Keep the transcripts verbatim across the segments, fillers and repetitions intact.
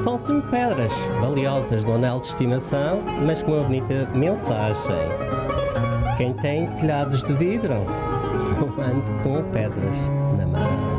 São cinco pedras valiosas no anel de estimação, mas com uma bonita mensagem. Quem tem telhados de vidro, ande com pedras na mão.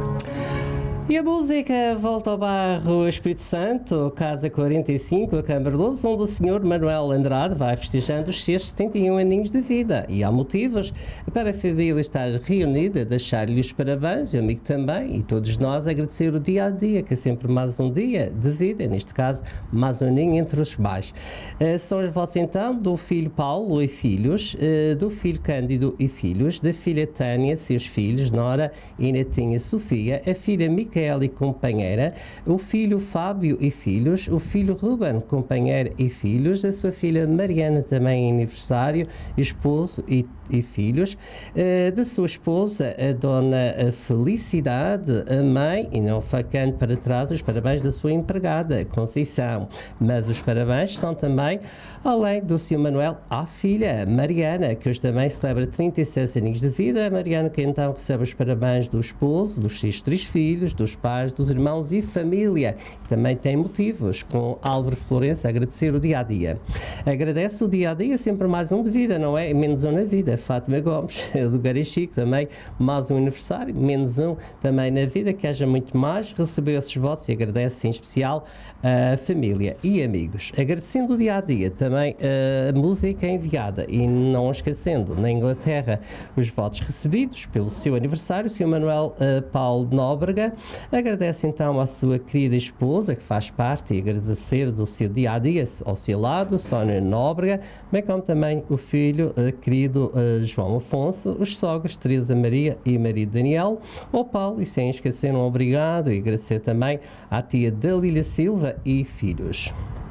E a música volta ao bairro Espírito Santo, Casa quarenta e cinco, a Câmara Louros, onde o senhor Manuel Andrade vai festejando os seus setenta e um aninhos de vida. E há motivos para a família estar reunida, deixar-lhe os parabéns, e o amigo também, e todos nós agradecer o dia a dia, que é sempre mais um dia de vida, neste caso, mais um aninho entre os pais. Uh, são os votos então do filho Paulo e filhos, uh, do filho Cândido e filhos, da filha Tânia, seus filhos, Nora e netinha Sofia, a filha Micaela e companheira, o filho Fábio e filhos, o filho Ruben, companheiro e filhos, a sua filha Mariana também aniversário, esposo e, e filhos, uh, da sua esposa, a dona Felicidade, a mãe, e não ficando para trás os parabéns da sua empregada, Conceição. Mas os parabéns são também, além do senhor Manuel, à filha Mariana, que hoje também celebra trinta e seis anos de vida. A Mariana que então recebe os parabéns do esposo, dos seus três filhos, dos pais, dos irmãos e família. Também tem motivos, com Álvaro Florença, a agradecer o dia-a-dia. Agradece o dia-a-dia, sempre mais um de vida, não é? Menos um na vida. Fátima Gomes, do Garachico, também mais um aniversário, menos um também na vida, que haja muito mais. Recebeu esses votos e agradece em especial a família e amigos. Agradecendo o dia-a-dia, também a música enviada e não esquecendo, na Inglaterra, os votos recebidos pelo seu aniversário, o senhor Manuel uh, Paulo Nóbrega. Agradece então à sua querida esposa, que faz parte, e agradecer do seu dia-a-dia ao seu lado, Sónia Nóbrega, bem como também o filho uh, querido uh, João Afonso, os sogros Teresa Maria e marido Daniel, o Paulo, e sem esquecer um obrigado, e agradecer também à tia Dalília Silva e filhos.